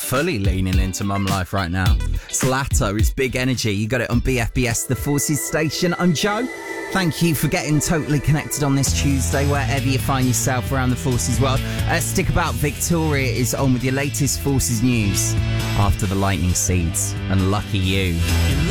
fully leaning into mum life right now. It's Latto, it's Big Energy. You got it on BFBS, the Forces station. I'm Joe. Thank you for getting totally connected on this Tuesday, wherever you find yourself around the Forces world. Stick about. Victoria is on with your latest Forces news after the lightning seeds. And lucky you.